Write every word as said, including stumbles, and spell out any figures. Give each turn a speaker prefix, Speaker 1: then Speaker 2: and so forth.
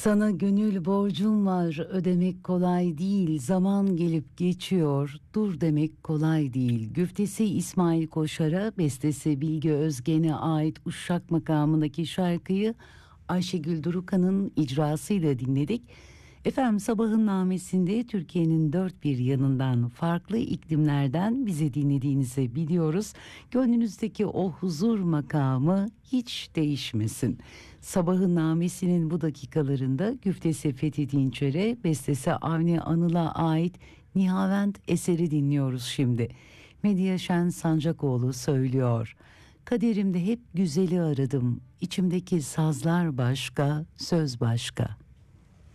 Speaker 1: Sana gönül borcum var, ödemek kolay değil. Zaman gelip geçiyor, dur demek kolay değil. Güftesi İsmail Koşar'a, bestesi Bilge Özgen'e ait Uşak makamındaki şarkıyı Ayşegül Durukan'ın icrasıyla dinledik. Efendim, Sabahın Namesi'nde Türkiye'nin dört bir yanından, farklı iklimlerden bizi dinlediğinizi biliyoruz. Gönlünüzdeki o huzur makamı hiç değişmesin. Sabahın Namesi'nin bu dakikalarında güftesi Fethi Dinçer'e, bestesi Avni Anıl'a ait Nihavent eseri dinliyoruz şimdi. Medya Şen Sancakoğlu söylüyor. Kaderimde hep güzeli aradım. İçimdeki sazlar başka, söz başka.